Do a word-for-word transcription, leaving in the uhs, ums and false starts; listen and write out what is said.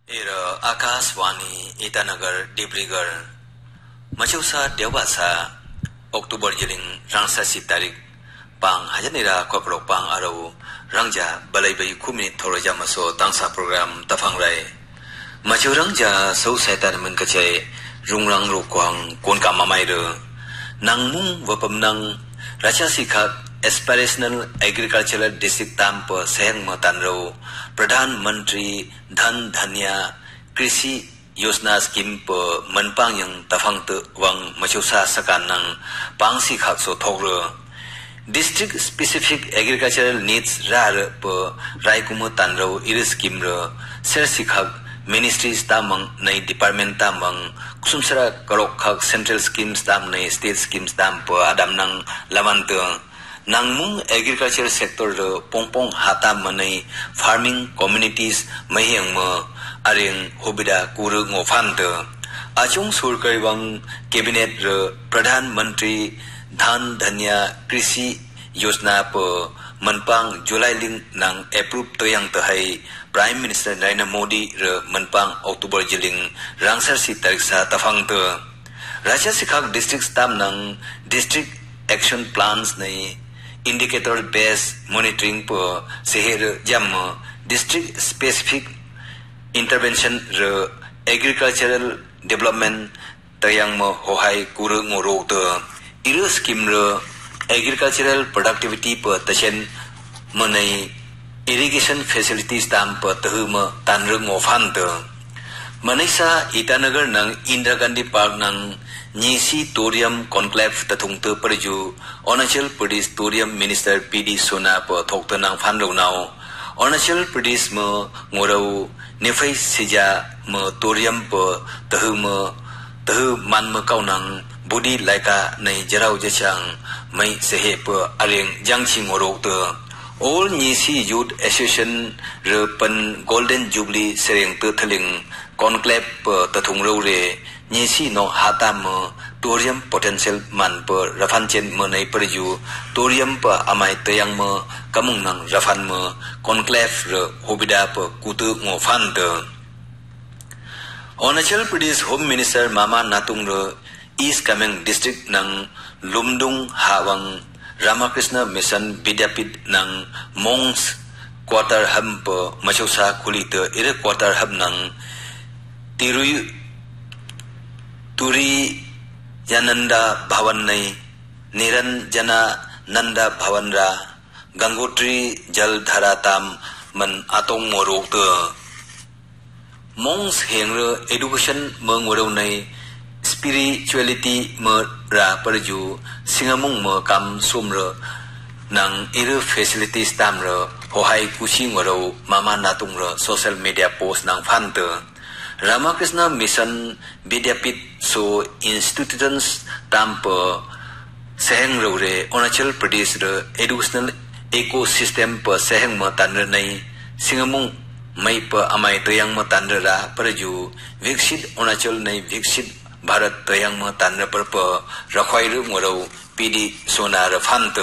Era Akashvani Itanagar Dibrugarh Machausa Dewasa Oktober Jiling Rangsasi Tarik Pang Hajanira Koprok Pang Arau Rangja Balaibai Kuminit Thoraja Maso Tangsa Program Tafangrai Machu Rangja Sau Saitan Menkacai Rungrang Rukwang Konka Mamaira Nangmung Wapamnang Rachasikak Aspirational Agricultural District Tampa Sehang Matanro Pradhan Mantri Dhan Dhanya Krisi Yosna Scheme per Manpang yang Tafang te Wang Machusa Sakanang Pangsi Khak So Thogre District Specific Agricultural Needs Rar per Raikumu Tanro Iris Scheme Re Sersikhak Ministries Tamang Nei Department Tamang Kusumsara Karok Khak Central Schemes Tam Nei State Schemes Tam per Adam Nang Lamante Nangmung agriculture sector re pongpong hata manai farming communities mahiyang ma aring hobida kuru ngofante achung surkai wang cabinet re pradhan mantri dhan dhanya krisi yojna pe manpang July ling nang approve toyang tahai Prime Minister Narendra Modi re manpang October jiling rangsar si tarik sa tafang te Raja Sikhak district tam nang district action plans nei indicator based monitoring per seher jam district specific intervention re agricultural development tayang mo hohai kuru ngoro te iru scheme re agricultural productivity per tachen manai irrigation facilities tam per tahuma tanrung ofan te Manisa Itanagar nang Indira Gandhi Park nang Nisi Thorium Conclave tathung te perju Arunachal Pradesh Thorium Minister P D Sona pa thokta nang phanlo nau Arunachal Pradesh ma ngorau nefai sija ma thorium pa tahu ma tahu man ma kau nang budi laika nei jarau jachang mai sehe pa areng jangchi ngorau te All Nisi Youth Association Repan Golden Jubilee Sereng te thaling conclave per tathung ro re Nisi no hatam thorium potential man per rafanchen menai perju thorium per amai tayang me kamung nang rafan me conclave re hobida per kutu ngofan te Arunachal Pradesh Home Minister Mama Natung re East Kameng District nang Lumdung Hawang Ramakrishna Mission Vidyapit nang Monks Quarter Hub per Machausa Kulite ire Quarter Hub nang Tirui Turi Yananda Bhavan nei Niranjana Nanda Bhavanra Gangotri Jal Dharatam man atong morok te Monks hengre education mengorau nei spirituality me ra perju singamung me kam sumre nang iru facilities tamre hohai kusi ngorau mama natung re social media post nang phante Ramakrishna Mission Vidyapit so institutions tampa seheng re Arunachal Pradesh re educational ecosystem per seheng ma tanre nei singamung mai pa amai toyang ma tanre ra perju viksit Arunachal nei viksit Bharat toyang ma tanre per pa rakhwai ru ngorau P D Sona ra phante